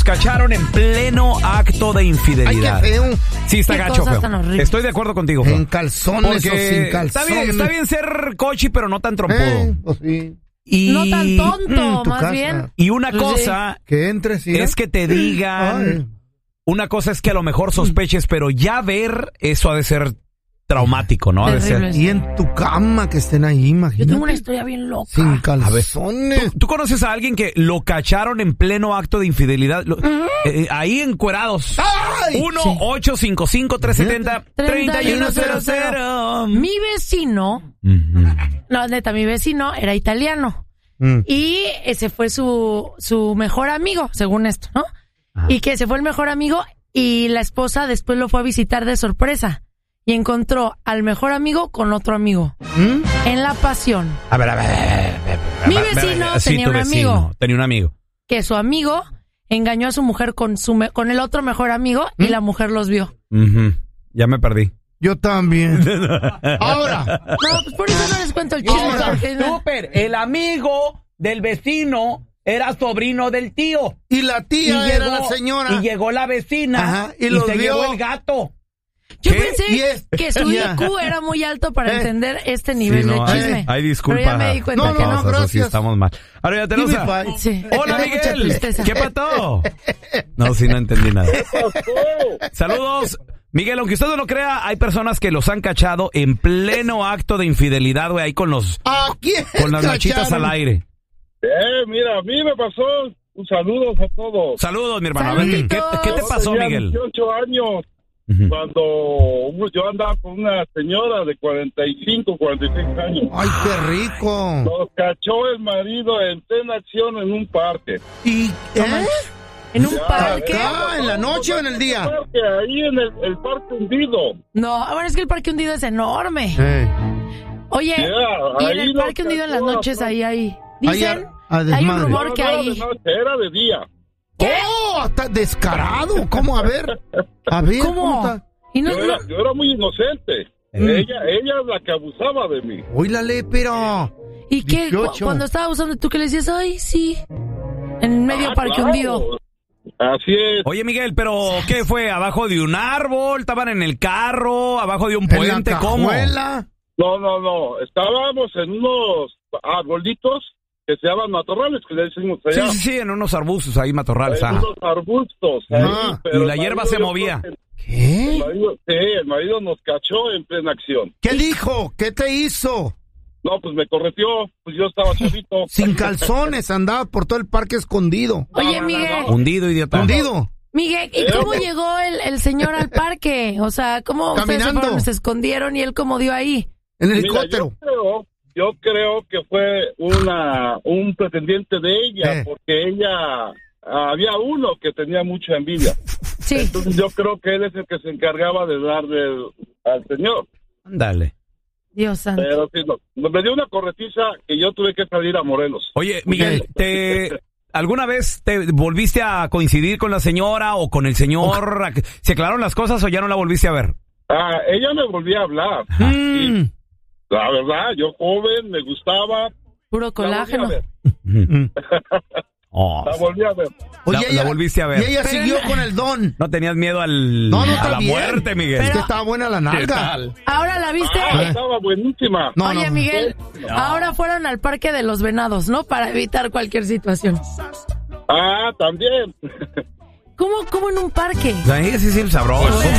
Cacharon en pleno acto de infidelidad. Ay, qué feo. Sí, está gacho, feo. Estoy de acuerdo contigo, feo. En calzones o sin calzones. Está bien ser cochi, pero no tan trompudo. Pues sí. Y no tan tonto, más casa. bien. Y una cosa que entres, ¿sí? es que te digan. Ay. Una cosa es que a lo mejor sospeches, pero ya ver eso ha de ser traumático, ¿no? Ha de ser. Y en tu cama que estén ahí, imagínate. Yo tengo una historia bien loca. Sin calzones. ¿Tú conoces a alguien que lo cacharon en pleno acto de infidelidad? Ahí encuerados. 1-855-370-3100. Mi vecino, no, neta, mi vecino era italiano. Y ese fue su mejor amigo, según esto, ¿no? Y que se fue el mejor amigo y la esposa después lo fue a visitar de sorpresa. Y encontró al mejor amigo con otro amigo. En la pasión. A ver. Mi vecino tenía un amigo. Tenía un amigo. Que su amigo engañó a su mujer con el otro mejor amigo y la mujer los vio. Ya me perdí. Yo también. Ahora. No, pues por eso no les cuento el chisme. Súper. El amigo del vecino era sobrino del tío. Y la tía era la señora. Y llegó la vecina. Ajá, y se llevó el gato. Yo pensé que su IQ era muy alto para entender este nivel de chisme. Ay, disculpa. Pero ya me di cuenta que no. Gracias. Sí, estamos mal. Ahora ya tenemos Sí. Hola, Miguel. ¿Qué pasó? No, sí, no entendí nada. Saludos. Miguel, aunque usted no lo crea, hay personas que los han cachado en pleno acto de infidelidad, güey, ahí con las nachitas al aire. Mira, a mí me pasó. Un saludo a todos. Saludos, mi hermano. A ver, ¿qué te pasó, Miguel? 18 años. Cuando yo andaba con una señora de 45, 46 años. ¡Ay, qué rico! Nos cachó el marido en plena acción en un parque. ¿Y ¿En un parque? ¿Acá, en la noche o en el día? Ahí en el parque hundido. No, bueno, es que el parque hundido es enorme. Oye, y en el parque hundido en las noches ahí dicen, hay un rumor que hay... Era de día. ¡Oh! Hasta descarado. ¿Cómo? A ver. ¿Cómo? Yo era muy inocente. Ella es la que abusaba de mí. Óilale, pero... ¿Y qué? Cuando estaba abusando, ¿tú qué le decías? Ay, sí. En medio parque hundido. Así es. Oye, Miguel, ¿pero qué fue? ¿Abajo de un árbol? ¿Estaban en el carro? ¿Abajo de un puente? ¿Cómo? No. Estábamos en unos arbolitos que se llaman matorrales, que le decimos allá. Sí, en unos arbustos ahí, matorrales. En unos arbustos. Ahí, y la hierba se movía. ¿Qué? El marido nos cachó en plena acción. ¿Qué dijo? ¿Qué te hizo? No, pues me correteó, pues yo estaba chavito. Sin calzones, andaba por todo el parque escondido. Oye, Miguel. Hundido, idiota. Hundido. Miguel, ¿y cómo llegó el señor al parque? O sea, ¿cómo ustedes se escondieron y él cómo dio ahí? En el helicóptero. Yo creo que fue un pretendiente de ella, porque ella... había uno que tenía mucha envidia. Sí. Entonces yo creo que él es el que se encargaba de darle al señor. Dale. Dios santo. Pero sí, me dio una corretiza que yo tuve que salir a Morelos. Oye, Miguel, ¿alguna vez te volviste a coincidir con la señora o con el señor? ¿Se aclararon las cosas o ya no la volviste a ver? Ella me volvía a hablar. Y, la verdad, yo joven, me gustaba. Puro colágeno. La volví a ver. Oye, la volviste a ver. Y ella siguió con el don. No tenías miedo a la muerte, Miguel. Es que estaba buena la nalga. ¿Ahora la viste? Estaba buenísima. Oye, Miguel, ahora fueron al Parque de los Venados, ¿no? Para evitar cualquier situación. También. ¿Cómo en un parque? Ahí sí, sabroso.